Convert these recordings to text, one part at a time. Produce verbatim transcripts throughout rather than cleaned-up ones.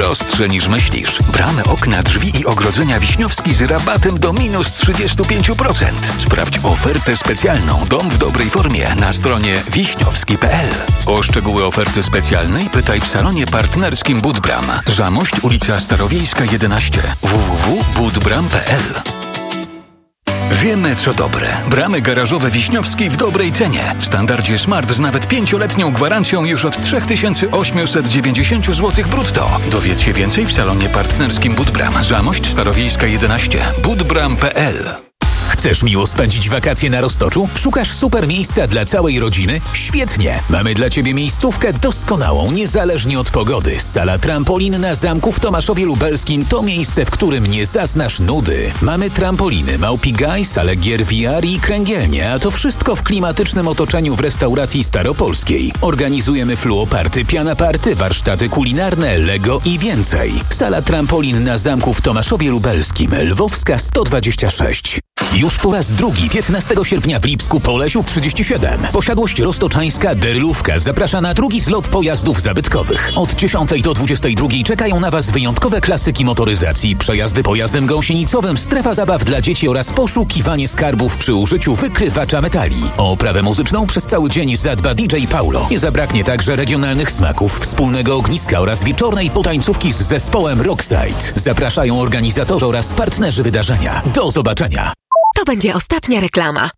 prostsze niż myślisz. Bramy, okna, drzwi i ogrodzenia Wiśniowski z rabatem do minus trzydzieści pięć procent. Sprawdź ofertę specjalną Dom w dobrej formie na stronie wiśniowski kropka p l. O szczegóły oferty specjalnej pytaj w salonie partnerskim Budbram. Zamość, ulica Starowiejska jedenaście. w w w kropka budbram kropka p l. Wiemy, co dobre. Bramy garażowe Wiśniowski w dobrej cenie. W standardzie Smart z nawet pięcioletnią gwarancją już od trzy tysiące osiemset dziewięćdziesiąt złotych brutto. Dowiedz się więcej w salonie partnerskim Budbram. Zamość, Starowiejska jedenaście. budbram kropka p l. Chcesz miło spędzić wakacje na Roztoczu? Szukasz super miejsca dla całej rodziny? Świetnie! Mamy dla Ciebie miejscówkę doskonałą, niezależnie od pogody. Sala trampolin na zamku w Tomaszowie Lubelskim to miejsce, w którym nie zaznasz nudy. Mamy trampoliny, Małpi Gaj, salę gier V R i kręgielnie, a to wszystko w klimatycznym otoczeniu w restauracji staropolskiej. Organizujemy fluoparty, pianaparty, warsztaty kulinarne, Lego i więcej. Sala trampolin na zamku w Tomaszowie Lubelskim, Lwowska sto dwadzieścia sześć. Już po raz drugi, piętnastego sierpnia w Lipsku Polesiu trzydzieści siedem. Posiadłość roztoczańska Derlówka zaprasza na drugi zlot pojazdów zabytkowych. Od dziesiątej do dwudziestej drugiej czekają na Was wyjątkowe klasyki motoryzacji, przejazdy pojazdem gąsienicowym, strefa zabaw dla dzieci oraz poszukiwanie skarbów przy użyciu wykrywacza metali. O oprawę muzyczną przez cały dzień zadba D J Paulo. Nie zabraknie także regionalnych smaków, wspólnego ogniska oraz wieczornej potańcówki z zespołem Rockside. Zapraszają organizatorzy oraz partnerzy wydarzenia. Do zobaczenia! To będzie ostatnia reklama.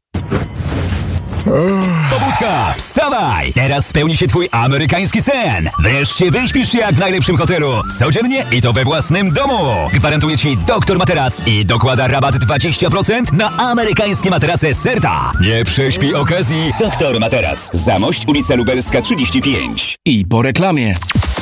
Pobudka, wstawaj! Teraz spełni się twój amerykański sen. Wreszcie wyśpisz się jak w najlepszym hotelu. Codziennie i to we własnym domu. Gwarantuje ci Doktor Materac i dokłada rabat dwadzieścia procent na amerykańskie materace Serta. Nie prześpij okazji. Doktor Materac. Zamość, ulica Lubelska trzydzieści pięć. I po reklamie.